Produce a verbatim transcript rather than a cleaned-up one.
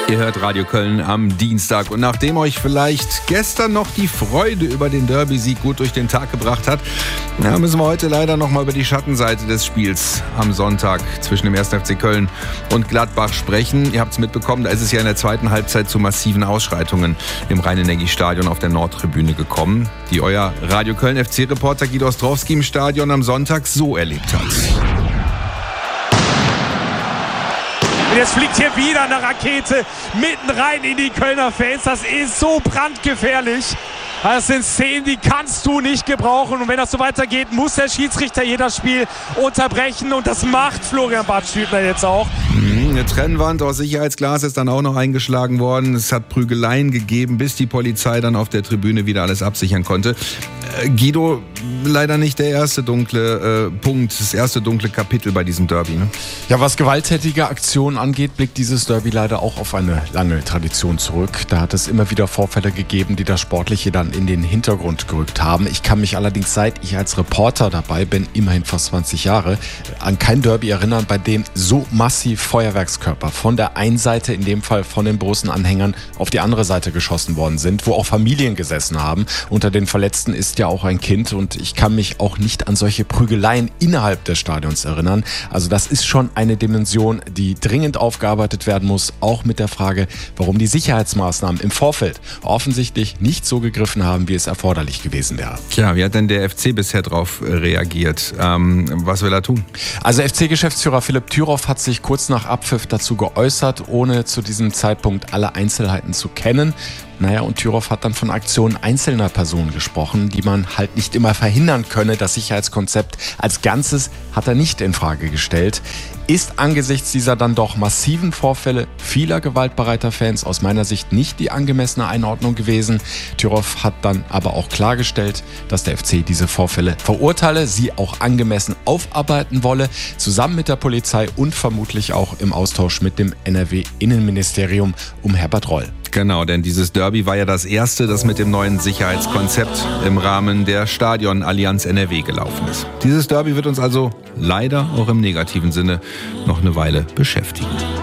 Ihr hört Radio Köln am Dienstag. Und nachdem euch vielleicht gestern noch die Freude über den Derby-Sieg gut durch den Tag gebracht hat, ja, müssen wir heute leider noch mal über die Schattenseite des Spiels am Sonntag zwischen dem ersten F C Köln und Gladbach sprechen. Ihr habt es mitbekommen, da ist es ja in der zweiten Halbzeit zu massiven Ausschreitungen im Rhein-Energiestadion auf der Nordtribüne gekommen, die euer Radio Köln F C-Reporter Guido Ostrowski im Stadion am Sonntag so erlebt hat. Jetzt fliegt hier wieder eine Rakete mitten rein in die Kölner Fans. Das ist so brandgefährlich. Das sind Szenen, die kannst du nicht gebrauchen. Und wenn das so weitergeht, muss der Schiedsrichter jedes Spiel unterbrechen. Und das macht Florian Bartstübner jetzt auch. Eine Trennwand aus Sicherheitsglas ist dann auch noch eingeschlagen worden. Es hat Prügeleien gegeben, bis die Polizei dann auf der Tribüne wieder alles absichern konnte. Äh, Guido, leider nicht der erste dunkle äh, Punkt, das erste dunkle Kapitel bei diesem Derby. Ne? Ja, was gewalttätige Aktionen angeht, blickt dieses Derby leider auch auf eine lange Tradition zurück. Da hat es immer wieder Vorfälle gegeben, die das Sportliche dann in den Hintergrund gerückt haben. Ich kann mich allerdings, seit ich als Reporter dabei bin, immerhin fast zwanzig Jahre, an kein Derby erinnern, bei dem so massiv Feuerwerkskörper von der einen Seite, in dem Fall von den Borussen-Anhängern, auf die andere Seite geschossen worden sind, wo auch Familien gesessen haben. Unter den Verletzten ist ja auch ein Kind und ich kann mich auch nicht an solche Prügeleien innerhalb des Stadions erinnern. Also das ist schon eine Dimension, die dringend aufgearbeitet werden muss, auch mit der Frage, warum die Sicherheitsmaßnahmen im Vorfeld offensichtlich nicht so gegriffen haben, wie es erforderlich gewesen wäre. Tja, wie hat denn der F C bisher darauf reagiert? Ähm, was will er tun? Also F C-Geschäftsführer Philipp Thüroff hat sich kurz nach Abpfiff dazu geäußert, ohne zu diesem Zeitpunkt alle Einzelheiten zu kennen. Naja, und Thüroff hat dann von Aktionen einzelner Personen gesprochen, die man halt nicht immer verhindern könne. Das Sicherheitskonzept als Ganzes hat er nicht in Frage gestellt. Ist angesichts dieser dann doch massiven Vorfälle vieler gewaltbereiter Fans aus meiner Sicht nicht die angemessene Einordnung gewesen. Thüroff hat dann aber auch klargestellt, dass der F C diese Vorfälle verurteile, sie auch angemessen aufarbeiten wolle, zusammen mit der Polizei und vermutlich auch im Austausch mit dem N R W-Innenministerium um Herbert Reul. Genau, denn dieses Derby war ja das erste, das mit dem neuen Sicherheitskonzept im Rahmen der Stadion-Allianz N R W gelaufen ist. Dieses Derby wird uns also leider auch im negativen Sinne noch eine Weile beschäftigen.